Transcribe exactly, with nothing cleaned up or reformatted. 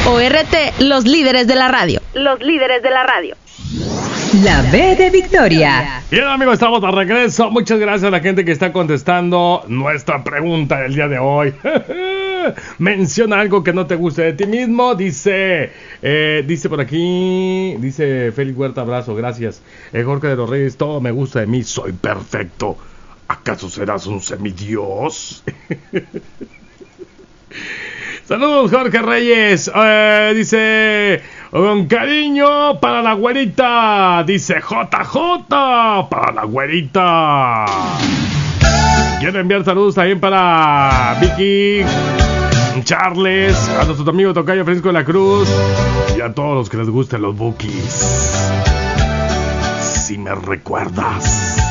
O R T, los líderes de la radio. Los líderes de la radio. La B de Victoria. Bien, amigos, estamos de regreso. Muchas gracias a la gente que está contestando nuestra pregunta del día de hoy. Menciona algo que no te guste de ti mismo. Dice, eh, dice por aquí, dice Félix Huerta, abrazo, gracias. Eh, Jorge de los Reyes, todo me gusta de mí, soy perfecto. ¿Acaso serás un semidios? Saludos, Jorge Reyes. Eh, dice, con cariño para la güerita. Dice J J para la güerita. Quiero enviar saludos también para Vicky, Charles, a nuestro amigo Tocayo Francisco de la Cruz y a todos los que les gusten los bookies. Si me recuerdas.